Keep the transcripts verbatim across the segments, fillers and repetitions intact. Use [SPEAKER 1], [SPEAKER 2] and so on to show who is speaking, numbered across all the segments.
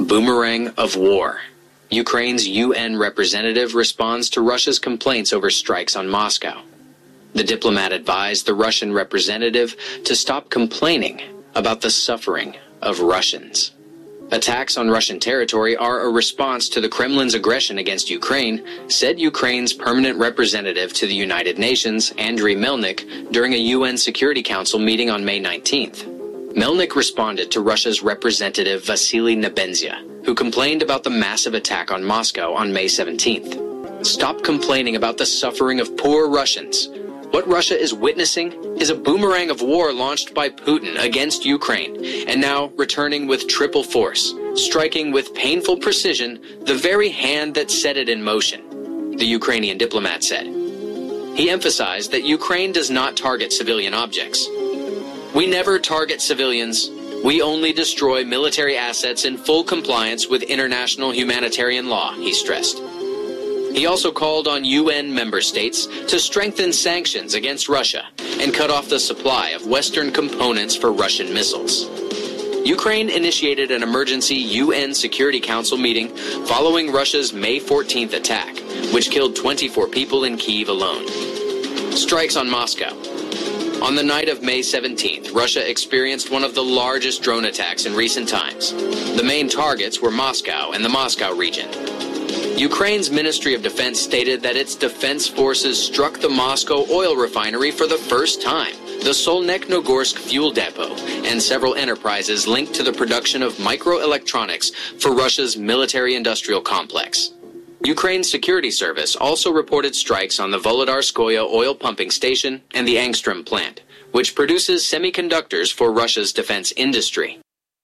[SPEAKER 1] boomerang of war. Ukraine's U N representative responds to Russia's complaints over strikes on Moscow. The diplomat advised the Russian representative to stop complaining about the suffering of Russians. Attacks on Russian territory are a response to the Kremlin's aggression against Ukraine, said Ukraine's permanent representative to the United Nations, Andriy Melnik, during a U N Security Council meeting on May nineteenth. Melnik responded to Russia's representative Vasily Nebenzia, who complained about the massive attack on Moscow on May seventeenth. Stop complaining about the suffering of poor Russians. What Russia is witnessing is a boomerang of war launched by Putin against Ukraine, and now returning with triple force, striking with painful precision the very hand that set it in motion, the Ukrainian diplomat said. He emphasized that Ukraine does not target civilian objects. We never target civilians. We only destroy military assets in full compliance with international humanitarian law, he stressed. He also called on U N member states to strengthen sanctions against Russia and cut off the supply of Western components for Russian missiles. Ukraine initiated an emergency U N Security Council meeting following Russia's May fourteenth attack, which killed twenty-four people in Kyiv alone. Strikes on Moscow. On the night of May seventeenth, Russia experienced one of the largest drone attacks in recent times. The main targets were Moscow and the Moscow region. Ukraine's Ministry of Defense stated that its defense forces struck the Moscow oil refinery for the first time, the Solnechno-Gorsk fuel depot, and several enterprises linked to the production of microelectronics for Russia's military-industrial complex. Ukraine's security service also reported strikes on the Volodar-Skoye oil pumping station and the Angstrom plant, which produces semiconductors for Russia's defense industry.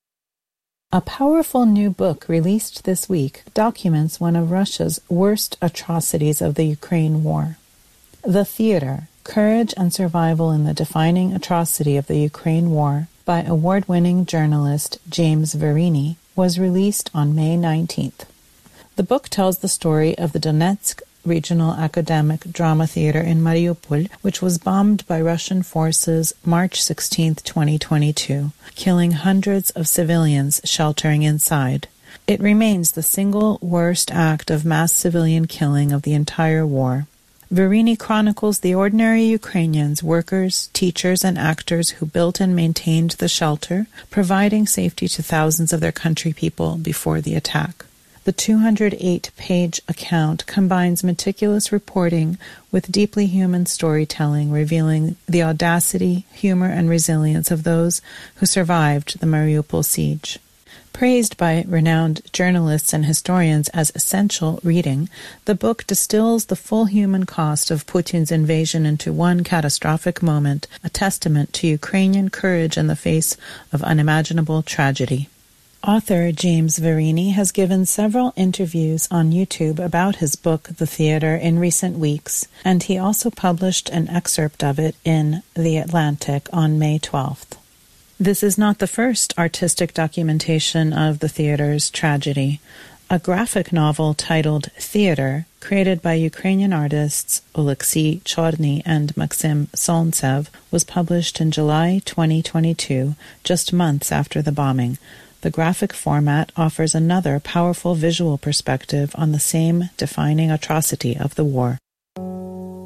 [SPEAKER 2] A powerful new book released this week documents one of Russia's worst atrocities of the Ukraine war. The Theater, Courage and Survival in the Defining Atrocity of the Ukraine War by award-winning journalist James Verini was released on May nineteenth. The book tells the story of the Donetsk Regional Academic Drama Theater in Mariupol, which was bombed by Russian forces March sixteenth, twenty twenty-two, killing hundreds of civilians sheltering inside. It remains the single worst act of mass civilian killing of the entire war. Verini chronicles the ordinary Ukrainians, workers, teachers, and actors who built and maintained the shelter, providing safety to thousands of their country people before the attack. The two hundred eight page account combines meticulous reporting with deeply human storytelling, revealing the audacity, humor, and resilience of those who survived the Mariupol siege. Praised by renowned journalists and historians as essential reading, the book distills the full human cost of Putin's invasion into one catastrophic moment, a testament to Ukrainian courage in the face of unimaginable tragedy. Author James Verini has given several interviews on YouTube about his book, The Theater, in recent weeks, and he also published an excerpt of it in The Atlantic on May twelfth. This is not the first artistic documentation of the theater's tragedy. A graphic novel titled Theater, created by Ukrainian artists Oleksiy Chorny and Maxim Solntsev, was published in July twenty twenty-two, just months after the bombing. The graphic format offers another powerful visual perspective on the same defining atrocity of the war.